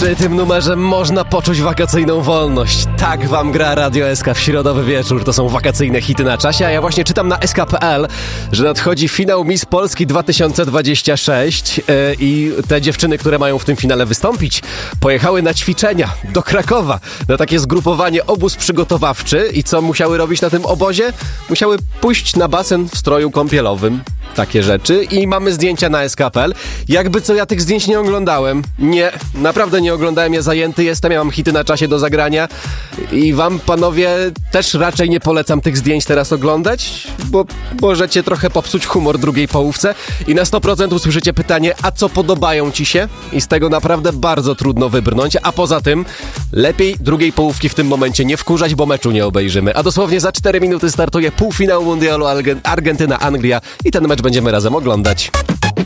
Przy tym numerze można poczuć wakacyjną wolność. Tak wam gra Radio SK w środowy wieczór. To są wakacyjne hity na czasie, a ja właśnie czytam na sk.pl, że nadchodzi finał Miss Polski 2026 i te dziewczyny, które mają w tym finale wystąpić, pojechały na ćwiczenia do Krakowa, na takie zgrupowanie, obóz przygotowawczy. I co musiały robić na tym obozie? Musiały pójść na basen w stroju kąpielowym. Takie rzeczy i mamy zdjęcia na sk.pl. Jakby co, ja tych zdjęć nie oglądałem. Nie, naprawdę nie oglądałem, ja zajęty jestem, ja mam hity na czasie do zagrania i wam, panowie, też raczej nie polecam tych zdjęć teraz oglądać, bo możecie trochę popsuć humor drugiej połówce i na 100% usłyszycie pytanie, a co podobają ci się? I z tego naprawdę bardzo trudno wybrnąć, a poza tym lepiej drugiej połówki w tym momencie nie wkurzać, bo meczu nie obejrzymy. A dosłownie za 4 minuty startuje półfinał mundialu Argentyna-Anglia i ten mecz będziemy razem oglądać.